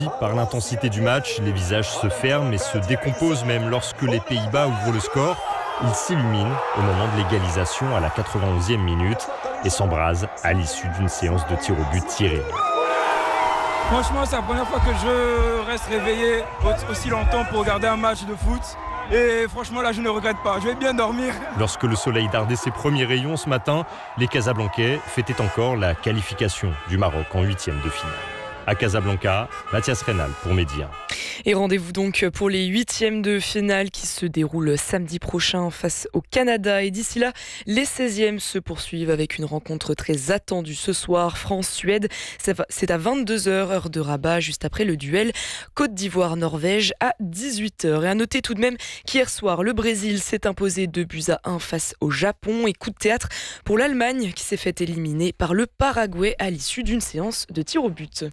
Par l'intensité du match, les visages se ferment et se décomposent même lorsque les Pays-Bas ouvrent le score. Ils s'illuminent au moment de l'égalisation à la 91e minute et s'embrasent à l'issue d'une séance de tir au but tiré. Franchement, c'est la première fois que je reste réveillé aussi longtemps pour regarder un match de foot. Et franchement, là, je ne regrette pas. Je vais bien dormir. Lorsque le soleil dardait ses premiers rayons ce matin, les Casablancais fêtaient encore la qualification du Maroc en 8e de finale. À Casablanca, Mathias Reynal pour Média. Et rendez-vous donc pour les 8e de finale qui se déroulent samedi prochain face au Canada. Et d'ici là, les 16e se poursuivent avec une rencontre très attendue ce soir. France-Suède, c'est à 22h, heure de Rabat, juste après le duel Côte d'Ivoire-Norvège à 18h. Et à noter tout de même qu'hier soir, le Brésil s'est imposé 2-1 face au Japon. Et coup de théâtre pour l'Allemagne qui s'est fait éliminer par le Paraguay à l'issue d'une séance de tir au but.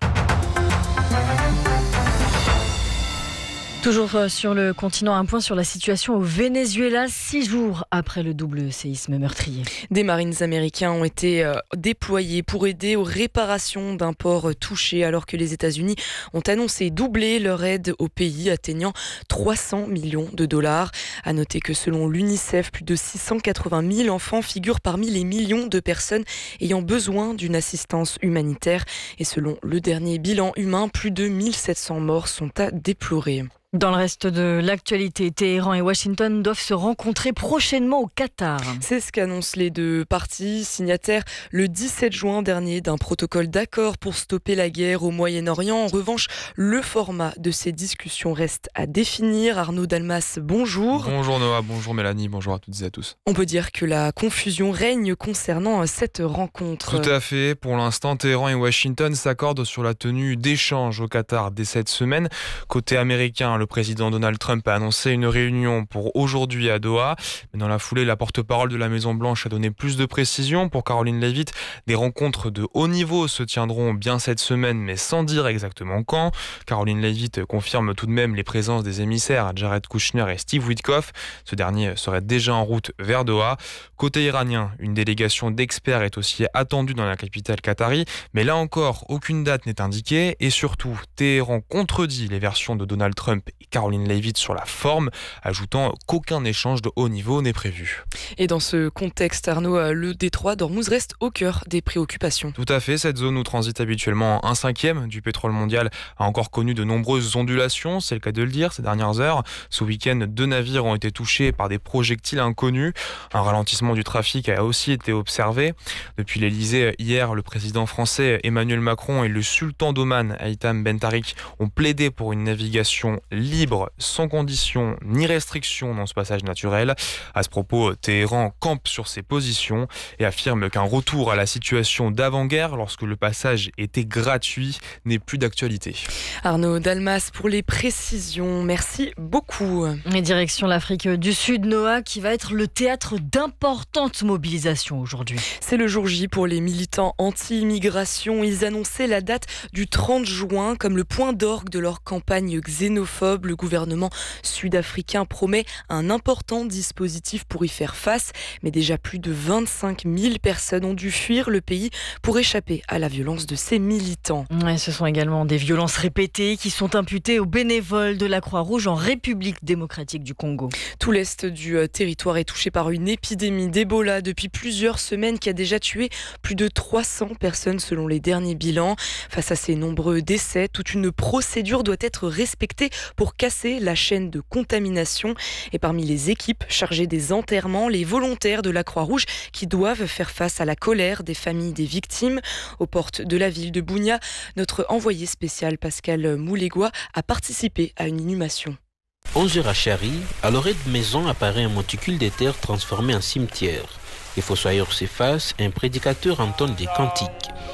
Toujours sur le continent, un point sur la situation au Venezuela, 6 jours après le double séisme meurtrier. Des marines américains ont été déployés pour aider aux réparations d'un port touché, alors que les États-Unis ont annoncé doubler leur aide au pays, atteignant 300 millions de dollars. À noter que selon l'UNICEF, plus de 680 000 enfants figurent parmi les millions de personnes ayant besoin d'une assistance humanitaire. Et selon le dernier bilan humain, plus de 1700 morts sont à déplorer. Dans le reste de l'actualité, Téhéran et Washington doivent se rencontrer prochainement au Qatar. C'est ce qu'annoncent les deux parties, signataires le 17 juin dernier d'un protocole d'accord pour stopper la guerre au Moyen-Orient. En revanche, le format de ces discussions reste à définir. Arnaud Dalmas, bonjour. Bonjour Noah, bonjour Mélanie, bonjour à toutes et à tous. On peut dire que la confusion règne concernant cette rencontre. Tout à fait. Pour l'instant, Téhéran et Washington s'accordent sur la tenue d'échanges au Qatar dès cette semaine. Côté américain, le président Donald Trump a annoncé une réunion pour aujourd'hui à Doha. Mais dans la foulée, la porte-parole de la Maison-Blanche a donné plus de précisions. Pour Caroline Leavitt, des rencontres de haut niveau se tiendront bien cette semaine, mais sans dire exactement quand. Caroline Leavitt confirme tout de même les présences des émissaires Jared Kushner et Steve Witkoff. Ce dernier serait déjà en route vers Doha. Côté iranien, une délégation d'experts est aussi attendue dans la capitale qatari. Mais là encore, aucune date n'est indiquée. Et surtout, Téhéran contredit les versions de Donald Trump et Caroline Leavitt sur la forme, ajoutant qu'aucun échange de haut niveau n'est prévu. Et dans ce contexte, Arnaud, le détroit d'Ormuz reste au cœur des préoccupations. Tout à fait, cette zone où transite habituellement 1/5 du pétrole mondial a encore connu de nombreuses ondulations, c'est le cas de le dire, ces dernières heures. Ce week-end, 2 navires ont été touchés par des projectiles inconnus. Un ralentissement du trafic a aussi été observé. Depuis l'Elysée, hier, le président français Emmanuel Macron et le sultan d'Oman, Haitham Ben Tarik, ont plaidé pour une navigation libre, sans conditions ni restrictions dans ce passage naturel. À ce propos, Téhéran campe sur ses positions et affirme qu'un retour à la situation d'avant-guerre, lorsque le passage était gratuit, n'est plus d'actualité. Arnaud Dalmas pour les précisions, merci beaucoup. Et direction l'Afrique du Sud, Noah, qui va être le théâtre d'importantes mobilisations aujourd'hui. C'est le jour J pour les militants anti-immigration. Ils annonçaient la date du 30 juin comme le point d'orgue de leur campagne xénophobe. Le gouvernement sud-africain promet un important dispositif pour y faire face, mais déjà plus de 25 000 personnes ont dû fuir le pays pour échapper à la violence de ces militants. Ouais, ce sont également des violences répétées qui sont imputées aux bénévoles de la Croix-Rouge en République démocratique du Congo. Tout l'est du territoire est touché par une épidémie d'Ebola depuis plusieurs semaines qui a déjà tué plus de 300 personnes selon les derniers bilans. Face à ces nombreux décès, toute une procédure doit être respectée pour casser la chaîne de contamination. Et parmi les équipes chargées des enterrements, les volontaires de la Croix-Rouge qui doivent faire face à la colère des familles des victimes. Aux portes de la ville de Bunia, notre envoyé spécial Pascal Moulégois a participé à une inhumation. 11h à Chari, à l'orée de maison apparaît un monticule de terre transformé en cimetière. Les fossoyeurs s'effacent, un prédicateur entonne des cantiques.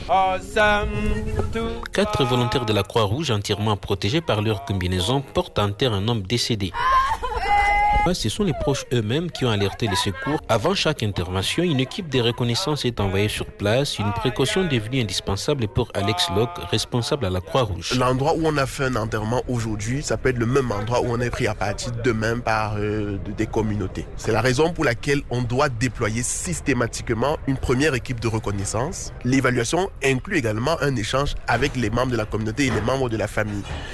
4 volontaires de la Croix-Rouge entièrement protégés par leur combinaison portent en terre un homme décédé. Ce sont les proches eux-mêmes qui ont alerté les secours. Avant chaque intervention, une équipe de reconnaissance est envoyée sur place. Une précaution devenue indispensable pour Alex Locke, responsable à la Croix-Rouge. L'endroit où on a fait un enterrement aujourd'hui, ça peut être le même endroit où on est pris à partir demain par des communautés. C'est la raison pour laquelle on doit déployer systématiquement une première équipe de reconnaissance. L'évaluation inclut également un échange avec les membres de la communauté et les membres de la famille.